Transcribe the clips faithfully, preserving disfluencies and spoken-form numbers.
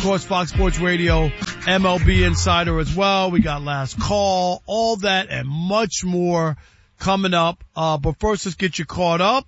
course, Fox Sports Radio, M L B Insider as well. We got Last Call, all that and much more coming up. Uh, but first, let's get you caught up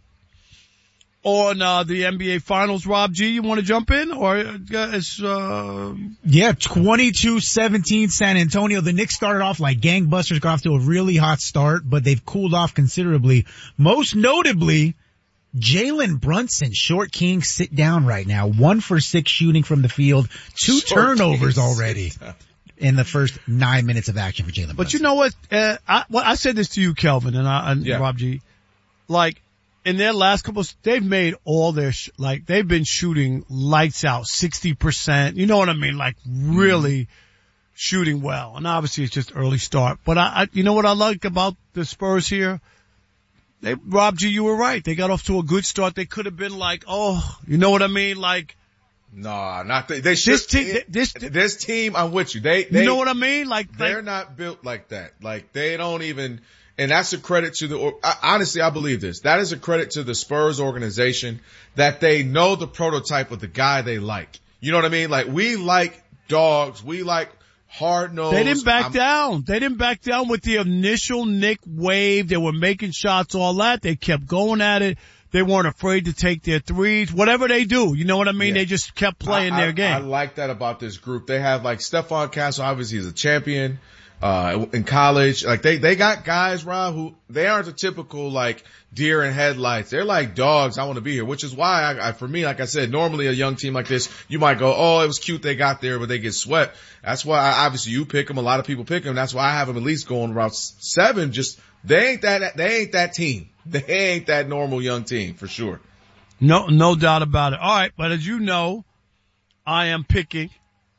on uh, the N B A Finals. Rob G, you want to jump in? Or uh, it's, uh... Yeah, twenty-two seventeen San Antonio. The Knicks started off like gangbusters, got off to a really hot start, but they've cooled off considerably. Most notably, Jalen Brunson, short king, sit down right now. One for six shooting from the field. Two short turnovers king, already in the first nine minutes of action for Jalen Brunson. But you know what? Uh, I, well, I said this to you, Kelvin, and, I, and yeah. Rob G. Like, in their last couple, they've made all their, sh- like, they've been shooting lights out, sixty percent. You know what I mean? Like, really mm. shooting well. And obviously it's just early start. But I, I, you know what I like about the Spurs here? They, Rob G, you were right. They got off to a good start. They could have been like, oh, you know what I mean? Like, no, not they. They should. This team, this, this team, I'm with you. They, they, you know what I mean? Like, they're like, not built like that. Like, they don't even. And that's a credit to the, honestly, I believe this. That is a credit to the Spurs organization that they know the prototype of the guy they like. You know what I mean? Like, we like dogs. We like hard nosed. They didn't back I'm, down. They didn't back down with the initial Knick wave. They were making shots, all that. They kept going at it. They weren't afraid to take their threes. Whatever they do, you know what I mean? Yeah. They just kept playing I, their I, game. I like that about this group. They have like Stephon Castle, obviously he's a champion. Uh, in college, like they, they got guys, Rob, who they aren't the typical like deer in headlights. They're like dogs. I want to be here, which is why I, I, for me, like I said, normally a young team like this, you might go, oh, it was cute they got there, but they get swept. That's why I, obviously you pick them. A lot of people pick them. That's why I have them at least going around seven. Just, they ain't that, they ain't that team. They ain't that normal young team for sure. No, no doubt about it. All right. But as you know, I am picking,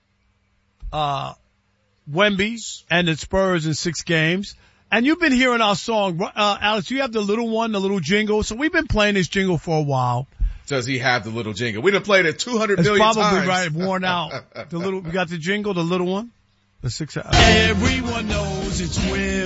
uh, Wemby and the Spurs in six games. And you've been hearing our song. Uh, Alex, you have the little one, the little jingle. So we've been playing this jingle for a while. Does he have the little jingle? We done played it two hundred it's million probably times. Right, worn out. The little, we got the jingle, the little one. The six, uh, everyone knows it's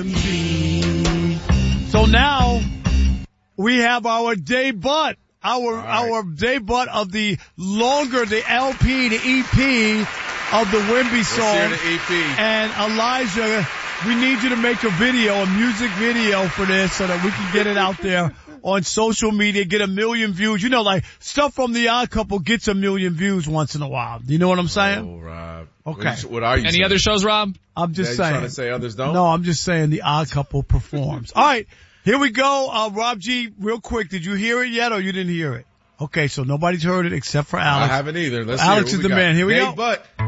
Wemby. So now we have our debut. Our, right. our debut of the longer, the L P, the E P of the Wemby song. The E P. And Elijah, we need you to make a video, a music video for this so that we can get it out there on social media, get a million views. You know, like stuff from the Odd Couple gets a million views once in a while. You know what I'm saying? Oh, Rob. Okay. What, what are you Any saying? other shows, Rob? I'm just yeah, saying. You trying to say others don't? No, I'm just saying the Odd Couple performs. All right. Here we go. Uh, Rob G, real quick. Did you hear it yet or you didn't hear it? Okay, so nobody's heard it except for Alex. I haven't either. Let's Alex hear is the got. man. Here we Dave go. Butt.